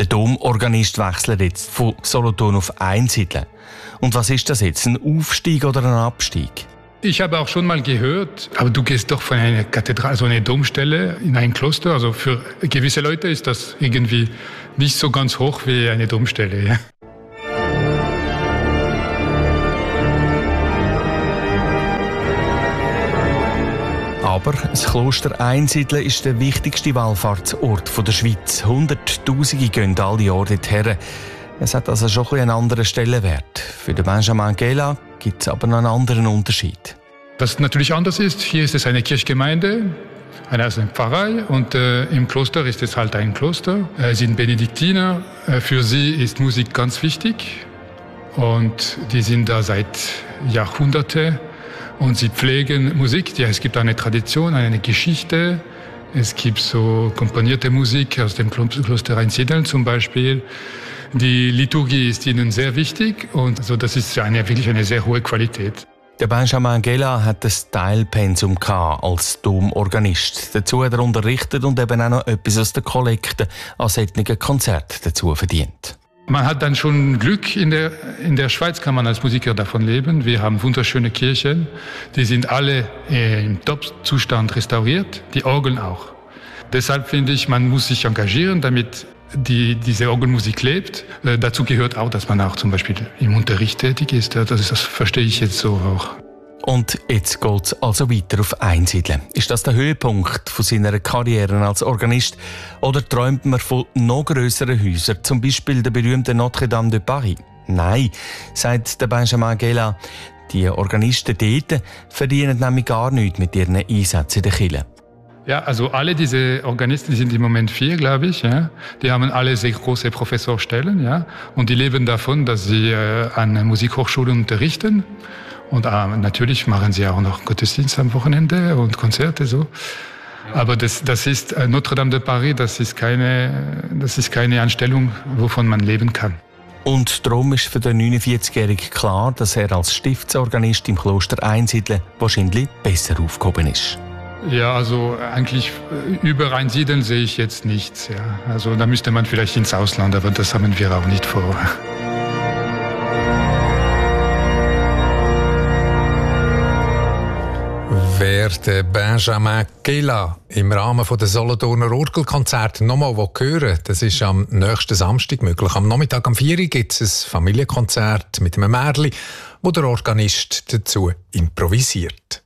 Der Domorganist wechselt jetzt von Solothurn auf Einsiedeln. Und was ist das jetzt, ein Aufstieg oder ein Abstieg? Ich habe auch schon mal gehört, aber du gehst doch von einer Kathedrale, also eine Domstelle, in ein Kloster. Also für gewisse Leute ist das irgendwie nicht so ganz hoch wie eine Domstelle. Ja. Aber das Kloster Einsiedeln ist der wichtigste Wallfahrtsort der Schweiz. Hunderttausende gehen alle Jahre dorthin. Es hat also schon einen anderen Stellenwert. Für den Benjamin Gela gibt es aber noch einen anderen Unterschied. Was natürlich anders ist, hier ist es eine Kirchgemeinde, eine Pfarrei, und im Kloster ist es halt ein Kloster. Sie sind Benediktiner. Für sie ist Musik ganz wichtig und die sind da seit Jahrhunderten und sie pflegen Musik. Ja, es gibt eine Tradition, eine Geschichte. Es gibt so komponierte Musik aus dem Kloster Einsiedeln zum Beispiel. Die Liturgie ist ihnen sehr wichtig und also das ist wirklich eine sehr hohe Qualität. Der Benjamin Gela hat ein Teilpensum als Domorganist. Dazu hat er unterrichtet und eben auch noch etwas aus der Kollekte an solchen Konzerten dazu verdient. Man hat dann schon Glück, in der Schweiz kann man als Musiker davon leben. Wir haben wunderschöne Kirchen, die sind alle im Top-Zustand restauriert, die Orgeln auch. Deshalb finde ich, man muss sich engagieren, damit diese Orgelmusik lebt. Dazu gehört auch, dass man auch zum Beispiel im Unterricht tätig ist. Das verstehe ich jetzt so auch. Und jetzt geht es also weiter auf Einsiedeln. Ist das der Höhepunkt von seiner Karriere als Organist? Oder träumt man von noch grösseren Häusern, zum Beispiel der berühmten Notre-Dame de Paris? Nein, sagt der Benjamin Gela. Die Organisten dort verdienen nämlich gar nichts mit ihren Einsätzen in der Kirche. Ja, also alle diese Organisten, die sind im Moment 4, glaube ich, ja. Die haben alle sehr große Professorstellen, ja. Und die leben davon, dass sie an Musikhochschulen unterrichten. Und natürlich machen sie auch noch Gottesdienst am Wochenende und Konzerte, so. Aber das ist Notre-Dame de Paris, das ist keine Anstellung, wovon man leben kann. Und darum ist für den 49-Jährigen klar, dass er als Stiftsorganist im Kloster Einsiedeln wahrscheinlich besser aufgehoben ist. Ja, also eigentlich über Einsiedeln sehe ich jetzt nichts. Ja. Also da müsste man vielleicht ins Ausland, aber das haben wir auch nicht vor. Wer den Benjamin Gela im Rahmen der Solothurner Orgelkonzerte noch mal hören will, das ist am nächsten Samstag möglich. Am Nachmittag um 4 Uhr gibt es ein Familienkonzert mit einem Märchen, wo der Organist dazu improvisiert.